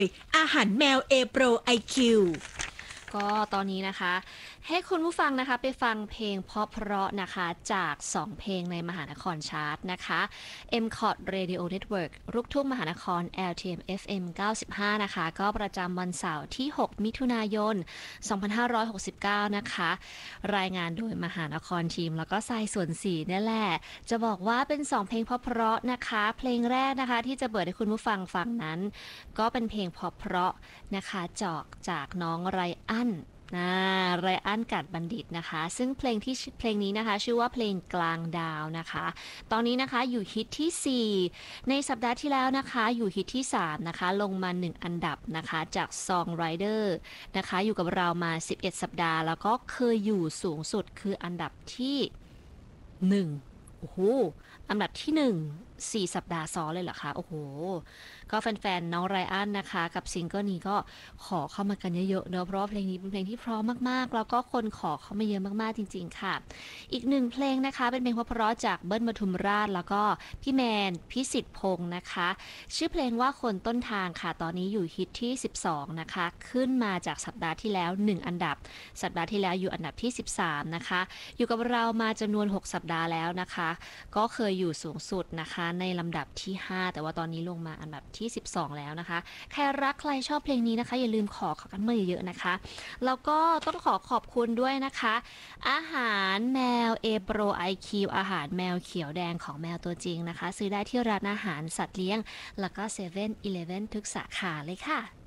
อาหารแมว A Pro IQ ก็ตอนนี้นะคะให้คุณผู้ฟังนะคะไปฟังเพลงเพราะนะคะจาก2เพลงในมหานครชาร์ตนะคะ MCOT Radio Network ลูกทุ่งมหานคร LTM FM 95นะคะก็ประจำวันเสาร์ที่6มิถุนายน2569นะคะรายงานโดยมหานครทีมแล้วก็ทรายส่วนสีนี่แหละจะบอกว่าเป็น2เพลงเพราะนะคะเพลงแรกนะคะที่จะเปิดให้คุณผู้ฟังฟังนั้นก็เป็นเพลงเพราะนะคะจากน้องไรอันไรอันกัดบัณฑิตนะคะซึ่งเพลงนี้นะคะชื่อว่าเพลงกลางดาวนะคะตอนนี้นะคะอยู่ฮิตที่4ในสัปดาห์ที่แล้วนะคะอยู่ฮิตที่3นะคะลงมา1อันดับนะคะจาก Songwriter นะคะอยู่กับเรามา11สัปดาห์แล้วก็เคยอยู่สูงสุดคืออันดับที่1โอ้โหอันดับที่4สัปดาห์ซ้อนเลยเหรอคะโอ้โหก็แฟนๆน้องไรอันนะคะกับซิงเกิลนี้ก็ขอเข้ามากันเยอะๆเนอะเพราะว่าเพลงนี้เป็นเพลงที่เพราะมากๆแล้วก็คนขอเข้ามาเยอะมากๆจริงๆค่ะอีก1เพลงนะคะเป็นเพลงเพราะๆจากเบิ้ลปทุมราชแล้วก็พี่แมนพิสิทธิ์พงศ์นะคะชื่อเพลงว่าคนต้นทางค่ะตอนนี้อยู่ฮิตที่12นะคะขึ้นมาจากสัปดาห์ที่แล้ว1อันดับสัปดาห์ที่แล้วอยู่อันดับที่13นะคะอยู่กับเรามาจำนวน6สัปดาห์แล้วนะคะก็เคยอยู่สูงสุดนะคะในลำดับที่5แต่ว่าตอนนี้ลงมาอันดับที่12แล้วนะคะใครรักใครชอบเพลงนี้นะคะอย่าลืมขอกันมาเยอะๆนะคะแล้วก็ต้องขอบคุณด้วยนะคะอาหารแมว A Pro IQ อาหารแมวเขียวแดงของแมวตัวจริงนะคะซื้อได้ที่ร้านอาหารสัตว์เลี้ยงแล้วก็7-Eleven ทุกสาขาเลยค่ะ